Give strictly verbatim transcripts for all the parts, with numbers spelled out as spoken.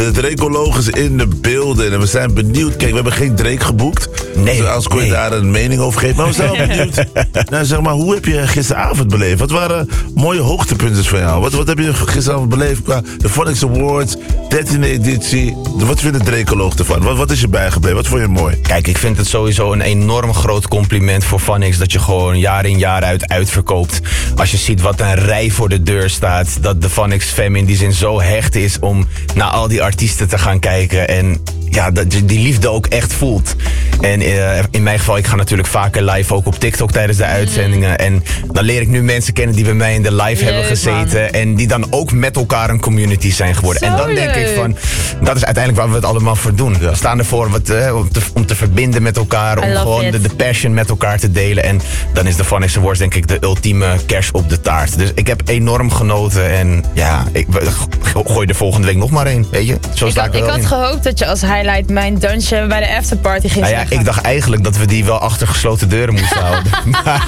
De Drakoloog is in de beelden en we zijn benieuwd. Kijk, we hebben geen Drake geboekt. Nee. Dus als kon je nee. daar een mening over geven. Maar we zijn wel benieuwd. Nou, zeg maar, hoe heb je gisteravond beleefd? Wat waren mooie hoogtepunten van jou? Wat, wat heb je gisteravond beleefd qua de Phonics Awards, dertiende editie? Wat vindt de Drakoloog ervan? Wat, wat is je bijgebleven? Wat vond je mooi? Kijk, ik vind het sowieso een enorm groot compliment voor Phonics dat je gewoon jaar in jaar uit uitverkoopt. Als je ziet wat een rij voor de deur staat, dat de Phonics fam in die zin zo hecht is om naar al die artiesten te gaan kijken en ja, dat die liefde ook echt voelt. En uh, in mijn geval, ik ga natuurlijk vaker live ook op TikTok tijdens de uitzendingen. En dan leer ik nu mensen kennen die bij mij in de live Leuk, hebben gezeten. Man. En die dan ook met elkaar een community zijn geworden. Zo en dan denk leuk. ik van, dat is uiteindelijk waar we het allemaal voor doen. We staan ervoor wat, uh, om, te, om te verbinden met elkaar. Om I love gewoon it. de, de passion met elkaar te delen. En dan is de Phonics Awards denk ik de ultieme kers op de taart. Dus ik heb enorm genoten. En ja, ik we- gooi er volgende week nog maar één. Weet je, zo Ik sta had, ik er ik wel had in. gehoopt dat je als highlight mijn dansje bij de afterparty ging Nou ja, zeggen. ik dacht eigenlijk dat we die wel achter gesloten deuren moesten houden. Maar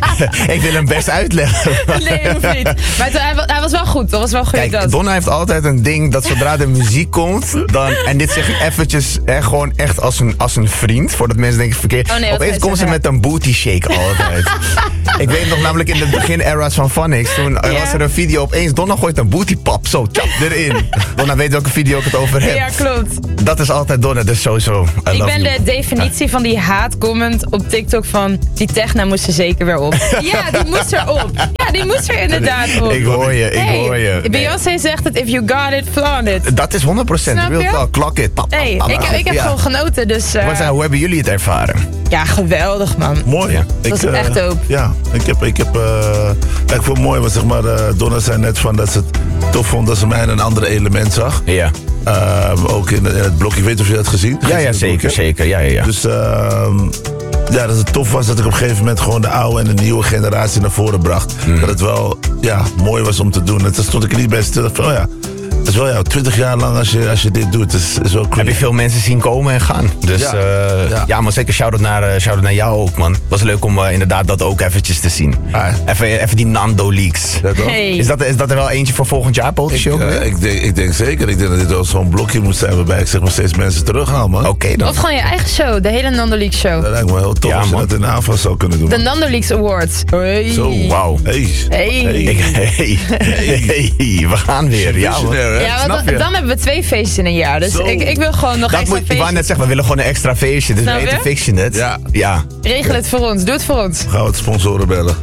ik wil hem best uitleggen. Nee, hoeft niet. Maar het- hij, wa- hij was wel goed. Dat was wel een goede Kijk, dans. Donna heeft altijd een ding dat zodra de muziek komt, dan, en dit zeg ik eventjes hè, gewoon echt als een, als een vriend, voordat mensen denken verkeerd. Oh nee, wat Opeens ga je komt ze zeggen? met een booty shake altijd. Ik weet nog namelijk in de begin-era's van Phonics, toen Ja. was er een video opeens, Donna gooit een booty pap, zo, tjap, erin. Donna weet welke video ik het over heb. Ja, klopt. Dat is altijd Donna, dus sowieso. I Ik love ben you. de definitie van die haatcomment op TikTok van die techno moest er zeker weer op. Ja, die moest er op. Ja, die moest er inderdaad op. Ik hoor je, ik Hey, hoor je. Beyoncé zegt het, if you got it, flaunt it. Dat is honderd procent. Snap Real je? talk, clock it. Pap, pap, Hey, pap, ik, pap. ik heb Ja. gewoon genoten, dus uh, Wat zijn- hoe hebben jullie het ervaren? ja, geweldig man. Mooi. Ja. Ik, was eh, echt dope. Ja, ik heb, ik heb, uh, ik vond het mooi, want zeg maar, uh, Donna zei net van dat ze het tof vond dat ze mij in een ander element zag. Ja, Uh, ook in, in het blok, ik weet niet of je dat gezien ja, ja Gezien het blok, zeker, hè? zeker. Ja, ja, ja. Dus uh, ja, dat het tof was dat ik op een gegeven moment gewoon de oude en de nieuwe generatie naar voren bracht. Mm. Dat het wel ja, mooi was om te doen. En toen stond ik er niet bij stil. Van, oh ja, het is wel ja, twintig jaar lang als je, als je dit doet. Het is, is wel Heb crazy. je veel mensen zien komen en gaan. Dus Ja, ja, ja. ja maar zeker shout-out naar, uh, shout-out naar jou ook, man. Was leuk om uh, inderdaad dat ook eventjes te zien. Ah. Even, even die Nando leaks. Ja, toch? Hey. Is dat, is dat er wel eentje voor volgend jaar, Ik, potentieel? uh, Oké ik, denk, ik denk zeker. Ik denk dat dit wel zo'n blokje moet zijn waarbij ik zeg maar steeds mensen terughaal, man. dan. Of gewoon je eigen show, de hele Nando Leaks show. Dat lijkt me heel tof Ja, als je man. dat in de aanval zou kunnen doen. De man. Nando Leaks Awards. Hey. Zo, Wauw. Hey. Hey. Ik, hey, hey, we gaan weer. Ja, man. Visionair, hè? Ja, want Snap dan, je? dan hebben we twee feestjes in een jaar. Dus Zo. ik, ik wil gewoon nog Dat extra moet, ik wou feestjes. net zeggen, we willen gewoon een extra feestje. Dus Snap we je? weten fiction het. Ja. ja. Regel het voor ons. Doe het voor ons. Gaan we het sponsoren bellen.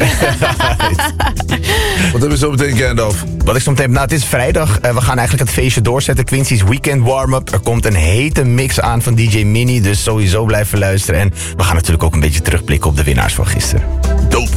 Wat heb je zo meteen, Gandalf? Wat ik zo meteen... Nou, het is vrijdag. Uh, we gaan eigenlijk het feestje doorzetten. Quincy's Weekend Warm-Up. Er komt een hete mix aan van D J Mini. Dus sowieso blijven luisteren. En we gaan natuurlijk ook een beetje terugblikken op de winnaars van gisteren.